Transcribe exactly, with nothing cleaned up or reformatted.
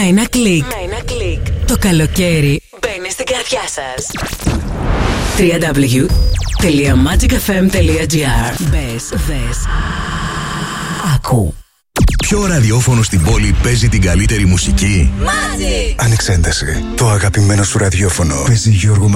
ένα κλικ. Με ένα κλικ. Το καλοκαίρι μπαίνει στην καρδιά σας. double-u double-u double-u τελεία magic f m τελεία g r. Μπες, δες, άκου. Ποιο ραδιόφωνο στην πόλη παίζει την καλύτερη μουσική? Magic! Άνοιξε ένταση. Το αγαπημένο σου ραδιόφωνο παίζει Γιώργο